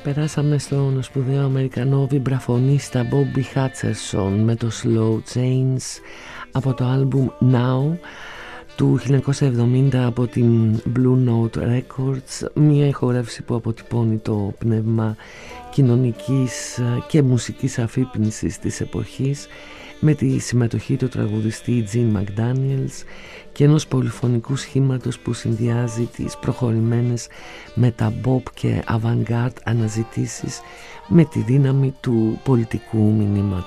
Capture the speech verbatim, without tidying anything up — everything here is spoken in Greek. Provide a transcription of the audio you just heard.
περάσαμε στον σπουδαίο Αμερικανό βιμπραφωνίστα Bobby Hutcherson με το Slow Change από το άλμπουμ Now του χίλια εννιακόσια εβδομήντα από την Blue Note Records, μια ηχογράφηση που αποτυπώνει το πνεύμα κοινωνικής και μουσικής αφύπνισης της εποχής, με τη συμμετοχή του τραγουδιστή Gene McDaniels και ενός πολυφωνικού σχήματος που συνδυάζει τις προχωρημένες μετα-bop και avant-garde αναζητήσεις με τη δύναμη του πολιτικού μηνύματος.